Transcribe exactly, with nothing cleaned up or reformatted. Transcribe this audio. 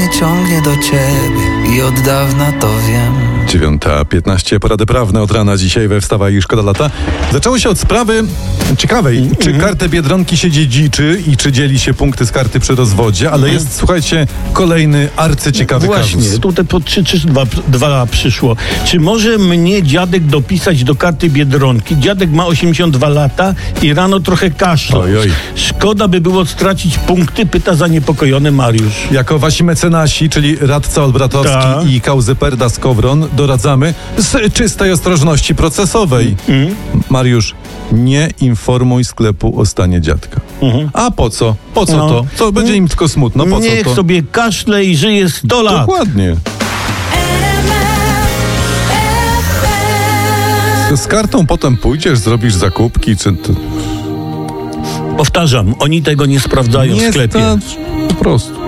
mnie ciągnie do ciebie i od dawna to wiem. dziewiąta piętnaście, porady prawne od rana dzisiaj we Wstawaj i Szkoda Lata. Zaczęło się od sprawy ciekawej. Mm-hmm. Czy kartę Biedronki się dziedziczy i czy dzieli się punkty z karty przy rozwodzie, ale mm-hmm. jest, słuchajcie, kolejny arcyciekawy Właśnie, kazus. tutaj po trzy czy dwa, dwa przyszło. Czy może mnie dziadek dopisać do karty Biedronki? Dziadek ma osiemdziesiąt dwa lata i rano trochę kaszlał. Oj, oj. Szkoda by było stracić punkty, pyta zaniepokojony Mariusz. Jako wasi mecenasi, czyli radca Olbratowski Ta. i Kauzyperda Skowron, doradzamy z czystej ostrożności procesowej. Mm. Mariusz, nie informuj sklepu o stanie dziadka. Mhm. A po co? Po co No. to? Co będzie im tylko smutno? Po Niech co to? sobie kaszle i żyje sto lat. Dokładnie. Z kartą potem pójdziesz, zrobisz zakupki, czy to... Powtarzam, oni tego nie sprawdzają Nie w sklepie. stać, po prostu.